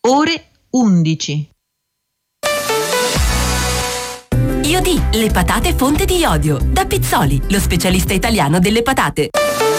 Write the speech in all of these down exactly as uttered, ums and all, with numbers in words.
ore undici. Iodi, le patate fonte di iodio. Da Pizzoli, lo specialista italiano delle patate.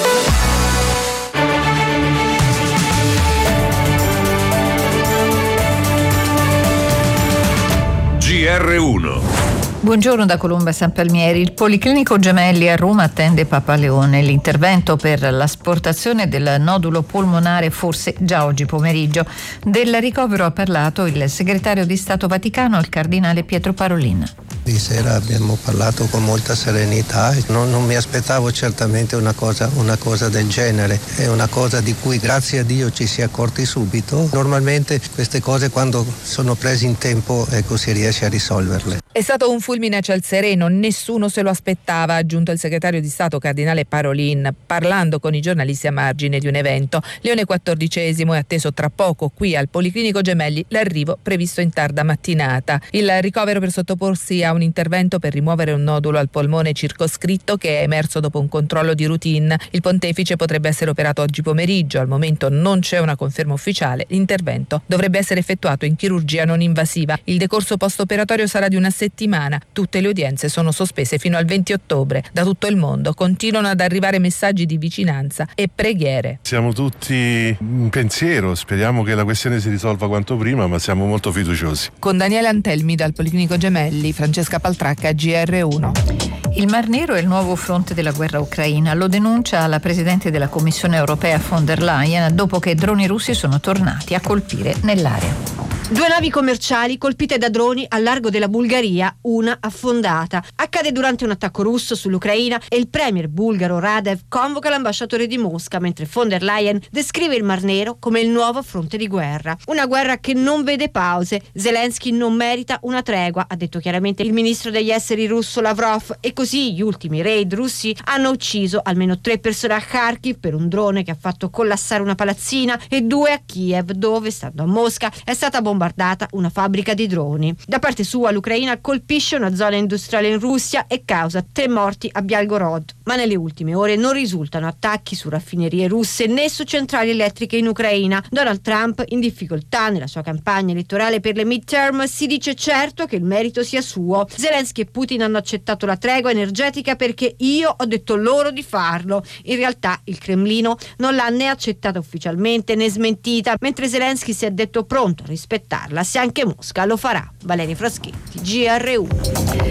G R uno. Buongiorno da Colomba San Palmieri. Il Policlinico Gemelli a Roma attende Papa Leone. L'intervento per l'asportazione del nodulo polmonare forse già oggi pomeriggio. Del ricovero ha parlato il segretario di Stato Vaticano, il cardinale Pietro Parolin. Di sera abbiamo parlato con molta serenità, non, non mi aspettavo certamente una cosa, una cosa del genere, è una cosa di cui grazie a Dio ci si è accorti subito. Normalmente queste cose quando sono prese in tempo ecco, si riesce a risolverle. È stato un fulmine a ciel sereno, nessuno se lo aspettava, ha aggiunto il segretario di Stato cardinale Parolin, parlando con i giornalisti a margine di un evento. Leone quattordicesimo è atteso tra poco qui al Policlinico Gemelli, l'arrivo previsto in tarda mattinata. Il ricovero per sottoporsi a un intervento per rimuovere un nodulo al polmone circoscritto che è emerso dopo un controllo di routine. Il pontefice potrebbe essere operato oggi pomeriggio, al momento non c'è una conferma ufficiale. L'intervento dovrebbe essere effettuato in chirurgia non invasiva. Il decorso post-operatorio sarà di una settimana. Tutte le udienze sono sospese fino al venti ottobre. Da tutto il mondo continuano ad arrivare messaggi di vicinanza e preghiere. Siamo tutti in pensiero, speriamo che la questione si risolva quanto prima, ma siamo molto fiduciosi. Con Daniele Antelmi dal Policlinico Gemelli, Francesca Paltracca, G R uno. Il Mar Nero è il nuovo fronte della guerra ucraina, lo denuncia la Presidente della Commissione europea von der Leyen dopo che droni russi sono tornati a colpire nell'area. Due navi commerciali colpite da droni al largo della Bulgaria, una affondata. Accade durante un attacco russo sull'Ucraina e il premier bulgaro Radev convoca l'ambasciatore di Mosca, mentre von der Leyen descrive il Mar Nero come il nuovo fronte di guerra. Una guerra che non vede pause. Zelensky non merita una tregua, ha detto chiaramente il ministro degli esteri russo Lavrov, e così gli ultimi raid russi hanno ucciso almeno tre persone a Kharkiv per un drone che ha fatto collassare una palazzina e due a Kiev, dove, stando a Mosca, è stata bombardata una fabbrica di droni. Da parte sua l'Ucraina colpisce una zona industriale in Russia e causa tre morti a Belgorod, ma nelle ultime ore non risultano attacchi su raffinerie russe né su centrali elettriche in Ucraina. Donald Trump, in difficoltà nella sua campagna elettorale per le midterm, si dice certo che il merito sia suo. Zelensky e Putin hanno accettato la tregua energetica perché io ho detto loro di farlo. In realtà il Cremlino non l'ha né accettata ufficialmente né smentita, mentre Zelensky si è detto pronto a rispettare se anche Mosca lo farà. Valeria Fraschetti, G R uno.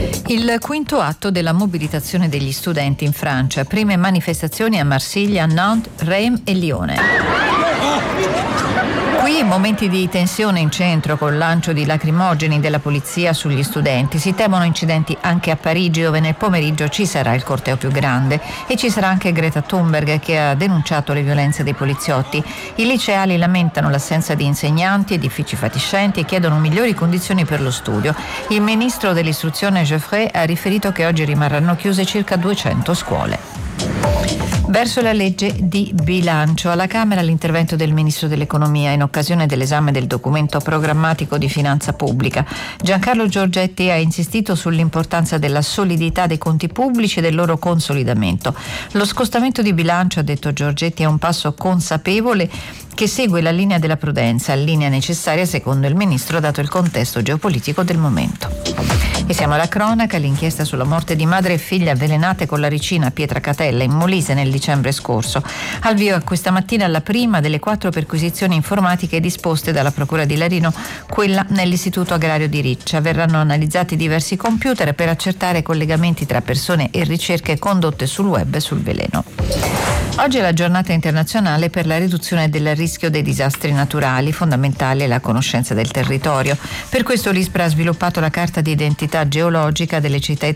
Il quinto atto della mobilitazione degli studenti in Francia. Prime manifestazioni a Marsiglia, Nantes, Reims e Lione. Qui momenti di tensione in centro col lancio di lacrimogeni della polizia sugli studenti. Si temono incidenti anche a Parigi, dove nel pomeriggio ci sarà il corteo più grande, e ci sarà anche Greta Thunberg, che ha denunciato le violenze dei poliziotti. I liceali lamentano l'assenza di insegnanti, edifici fatiscenti e chiedono migliori condizioni per lo studio. Il ministro dell'istruzione Geoffroy ha riferito che oggi rimarranno chiuse circa duecento scuole. Verso la legge di bilancio. Alla Camera l'intervento del Ministro dell'Economia in occasione dell'esame del documento programmatico di finanza pubblica. Giancarlo Giorgetti ha insistito sull'importanza della solidità dei conti pubblici e del loro consolidamento. Lo scostamento di bilancio, ha detto Giorgetti, è un passo consapevole che segue la linea della prudenza, linea necessaria secondo il Ministro dato il contesto geopolitico del momento. E siamo alla cronaca. L'inchiesta sulla morte di madre e figlia avvelenate con la ricina a Pietracatella in Molise nel dicembre scorso. Al via questa mattina la prima delle quattro perquisizioni informatiche disposte dalla Procura di Larino, quella nell'Istituto Agrario di Riccia. Verranno analizzati diversi computer per accertare collegamenti tra persone e ricerche condotte sul web e sul veleno. Oggi è la giornata internazionale per la riduzione del rischio dei disastri naturali. Fondamentale è la conoscenza del territorio. Per questo l'ISPRA ha sviluppato la carta di identità geologica delle città